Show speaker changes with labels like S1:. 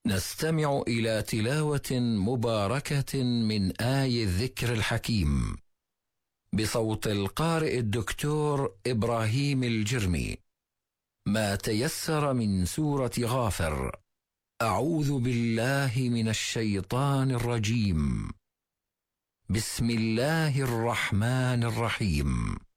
S1: نستمع إلى تلاوة مباركة من آي الذكر الحكيم بصوت القارئ الدكتور إبراهيم الجرمي. ما تيسر من سورة غافر. أعوذ بالله من الشيطان الرجيم. بسم الله الرحمن الرحيم.